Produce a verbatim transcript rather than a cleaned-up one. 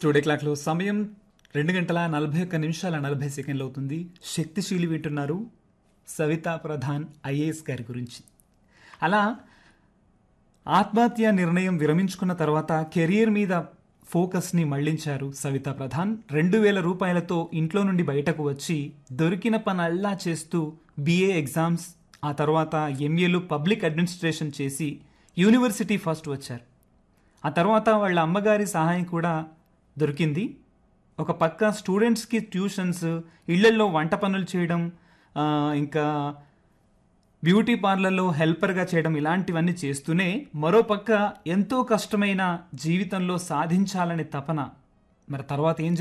Studio క్లాక్లో సమయం రెండు గంటల నలభై ఒక్క నిమిషాల నలభై సెకండ్లు అవుతుంది. శక్తిశీలి వింటున్నారు సవితా ప్రధాన్ ఐఏఎస్ గారి గురించి. అలా ఆత్మహత్య నిర్ణయం విరమించుకున్న తర్వాత కెరీర్ మీద ఫోకస్ని మళ్లించారు సవితా ప్రధాన్. రెండు వేల రూపాయలతో ఇంట్లో నుండి బయటకు వచ్చి దొరికిన పనల్లా చేస్తూ బీఏ ఎగ్జామ్స్, ఆ తర్వాత ఎంఏలో పబ్లిక్ అడ్మినిస్ట్రేషన్ చేసి యూనివర్సిటీ ఫస్ట్ వచ్చారు. ఆ తర్వాత వాళ్ళ అమ్మగారి సహాయం కూడా దొరికింది. ఒక పక్క స్టూడెంట్స్కి ట్యూషన్స్, ఇళ్లల్లో వంట పనులు చేయడం, ఇంకా బ్యూటీ పార్లర్లో హెల్పర్గా చేయడం, ఇలాంటివన్నీ చేస్తూనే మరోపక్క ఎంతో కష్టమైన జీవితంలో సాధించాలనే తపన. మరి తర్వాత ఏం